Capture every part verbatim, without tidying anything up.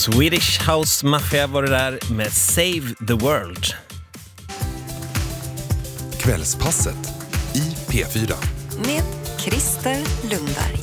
Swedish House Mafia var det där med Save the World. Kvällspasset i P fyra. Med Christer Lundberg.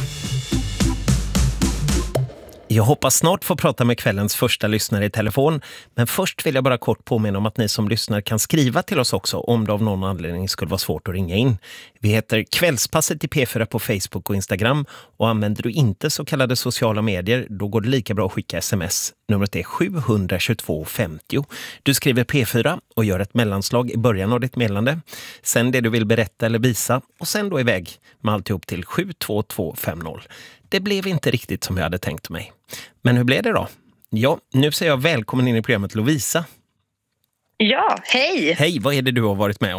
Jag hoppas snart få prata med kvällens första lyssnare i telefon. Men först vill jag bara kort påminna om att ni som lyssnar kan skriva till oss också om det av någon anledning skulle vara svårt att ringa in. Vi heter Kvällspasset i P fyra på Facebook och Instagram. Och använder du inte så kallade sociala medier, då går det lika bra att skicka sms. Numret är sju två två femtio. Du skriver P fyra och gör ett mellanslag i början av ditt meddelande. Sen det du vill berätta eller visa. Och sen då iväg med alltihop till sju två två fem noll. Det blev inte riktigt som jag hade tänkt mig. Men hur blev det då? Ja, nu säger jag välkommen in i programmet Lovisa. Ja, hej! Hej, vad är det du har varit med om?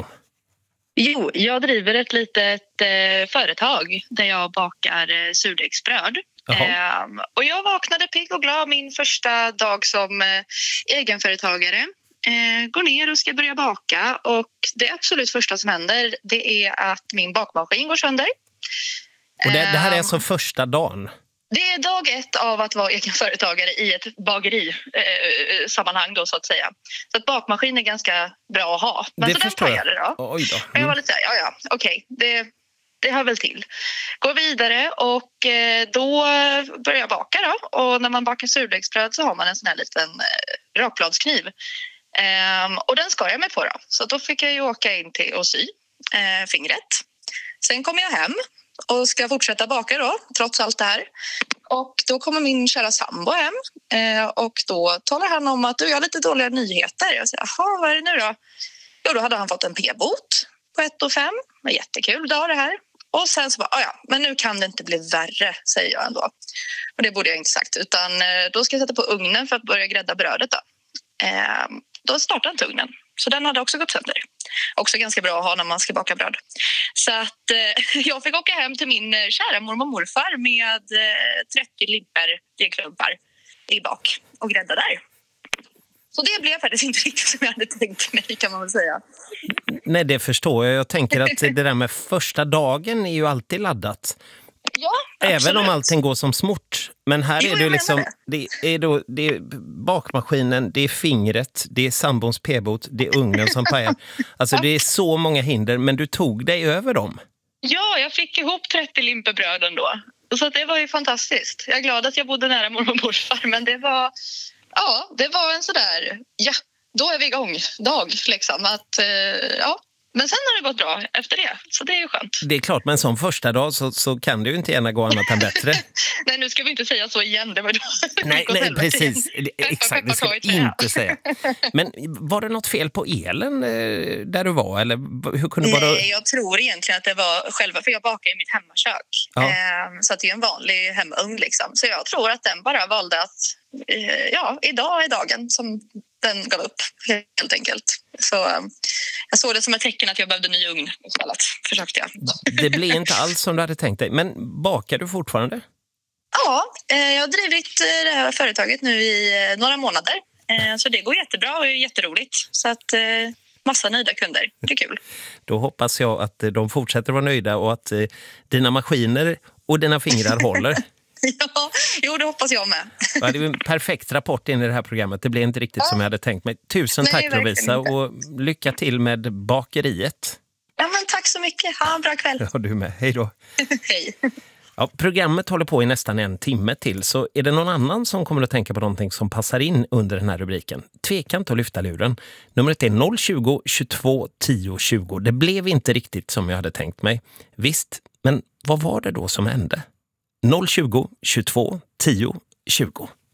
Jo, jag driver ett litet eh, företag där jag bakar eh, surdegsbröd. Eh, och jag vaknade pigg och glad min första dag som eh, egenföretagare. Eh, går ner och ska börja baka och det absolut första som händer det är att min bakmaskin går sönder. Och det, det här är alltså första dagen? Det är dag ett av att vara egenföretagare i ett bageri-sammanhang då så att säga. Så att bakmaskin är ganska bra att ha. Men det så den pajade då. Oj då. Mm. Och jag var lite så här, ja ja, okej, det, det hör väl till. Går vidare och eh, då börjar jag baka då. Och när man bakar surdegsbröd så har man en sån här liten eh, rakbladskniv. Ehm, och den skar jag mig på då. Så då fick jag ju åka in till och sy eh, fingret. Sen kommer jag hem. Och ska fortsätta baka då, trots allt det här. Och då kommer min kära sambo hem. Eh, och då talar han om att du har lite dåliga nyheter. Jag säger, jaha, vad är det nu då? Jo, då hade han fått en p-bot på ett och fem. Det var jättekul dag det här. Och sen så bara, ja, men nu kan det inte bli värre, säger jag ändå. Och det borde jag inte sagt. Utan eh, då ska jag sätta på ugnen för att börja grädda brödet då. Eh, då startade inte ugnen. Så den hade också gått sönder. Också ganska bra att ha när man ska baka bröd. Så att eh, jag fick åka hem till min eh, kära mormor och morfar med eh, trettio limper degklumpar i bak och grädda där. Så det blev faktiskt inte riktigt som jag hade tänkt mig, kan man väl säga. Nej, det förstår jag. Jag tänker att det där med första dagen är ju alltid laddat. Ja, absolut. Även om allting går som smort. Men här Jo, är det ju jag liksom, menar det. Det, är då, det är bakmaskinen, det är fingret, det är sambons p-bot, det är ugnen som pajar. Alltså det är så många hinder, men du tog dig över dem. Ja, jag fick ihop trettio limper bröd ändå. Så att det var ju fantastiskt. Jag är glad att jag bodde nära mormor och morfar, men det var, ja, det var en sådär, ja, då är vi igång dag liksom. Att, eh, ja. Men sen har det gått bra efter det, så det är ju skönt. Det är klart, men som första dag så, så kan det ju inte gärna gå annat än bättre. Nej, nu ska vi inte säga så igen. Det var då. Nej, nej precis. Exakt, det ska vi inte säga. Men var det något fel på elen eh, där du var? Eller hur kunde Nej, bara... jag tror egentligen att det var själva, för jag bakar i mitt hemmakök. Ja. Eh, så att det är en vanlig hemugn liksom. Så jag tror att den bara valde att, eh, ja, idag är dagen som den gav upp helt enkelt. Så eh, jag såg det som ett tecken att jag behövde ny ugn istället, försökte jag. Det blev inte alls som du hade tänkt dig. Men bakar du fortfarande? Ja, eh, jag har drivit eh, det här företaget nu i eh, några månader. Eh, så det går jättebra och är jätteroligt. Så att eh, massa nöjda kunder. Det är kul. Då hoppas jag att eh, de fortsätter vara nöjda och att eh, dina maskiner och dina fingrar håller. Ja, jo, det hoppas jag med. Ja, det är en perfekt rapport in i det här programmet. Det blev inte riktigt ja. som jag hade tänkt mig. Tusen Nej, tack Lovisa och lycka till med bakeriet. Ja, men tack så mycket. Ha en bra kväll. Ja, du med. Hej då. Hej. Ja, programmet håller på i nästan en timme till, så är det någon annan som kommer att tänka på någonting som passar in under den här rubriken? Tveka inte att lyfta luren. Numret är noll tjugo, tjugotvå, tio, tjugo. Det blev inte riktigt som jag hade tänkt mig. Visst, men vad var det då som hände? noll tjugo, tjugotvå, tio, tjugo.